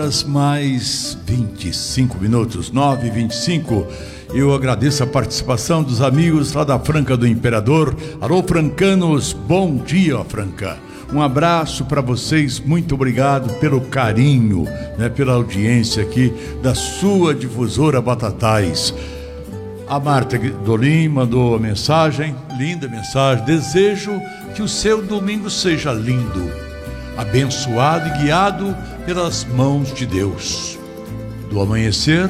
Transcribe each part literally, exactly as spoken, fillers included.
Mais vinte e cinco minutos, nove e vinte e cinco. Eu agradeço a participação dos amigos lá da Franca do Imperador. Alô, francanos, bom dia, Franca. Um abraço para vocês, muito obrigado pelo carinho, né, pela audiência aqui da sua difusora Batatais. A Marta Dolim mandou a mensagem, linda mensagem. Desejo que o seu domingo seja lindo, abençoado e guiado pelas mãos de Deus, do amanhecer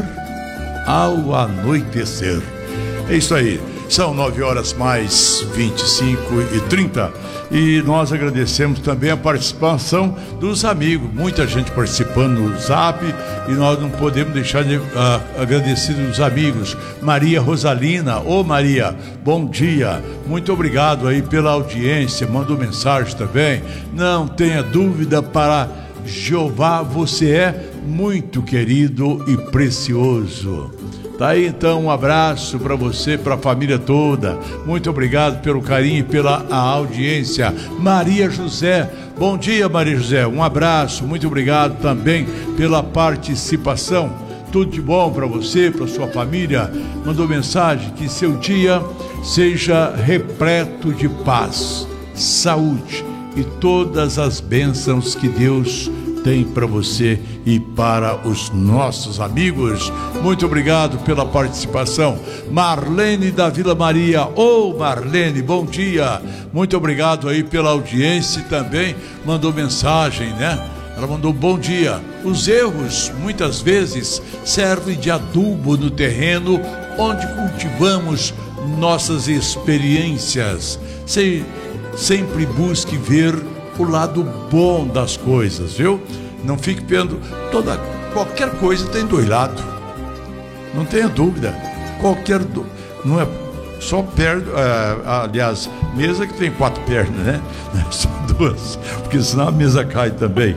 ao anoitecer. É isso aí, são nove horas mais vinte e cinco e trinta, e nós agradecemos também a participação dos amigos, muita gente participando no Zap, e nós não podemos deixar de uh, agradecer os amigos. Maria Rosalina, ô Maria, bom dia, muito obrigado aí pela audiência, mandou mensagem também. Não tenha dúvida, para Jeová você é muito querido e precioso. Tá aí então, um abraço para você, para a família toda. Muito obrigado pelo carinho e pela a audiência. Maria José, bom dia Maria José, um abraço, muito obrigado também pela participação. Tudo de bom para você, para sua família. Mandou mensagem que seu dia seja repleto de paz, saúde e todas as bênçãos que Deus tem para você e para os nossos amigos. Muito obrigado pela participação. Marlene da Vila Maria, ô Marlene, bom dia, muito obrigado aí pela audiência. Também mandou mensagem, né? Ela mandou bom dia. Os erros muitas vezes servem de adubo no terreno onde cultivamos nossas experiências. Se sempre busque ver o lado bom das coisas, viu? Não fique vendo toda, qualquer coisa tem dois lados. Não tenha dúvida. Qualquer do, não é só perna, é, aliás, mesa que tem quatro pernas, né? São duas, porque senão a mesa cai também.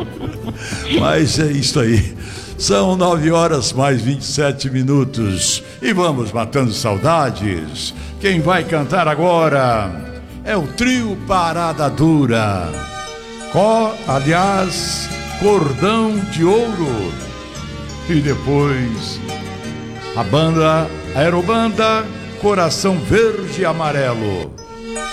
Mas é isso aí. São nove horas mais vinte e sete minutos e vamos matando saudades. Quem vai cantar agora é o trio Parada Dura. Co, aliás, Cordão de Ouro. E depois a banda, a aerobanda Coração Verde e Amarelo.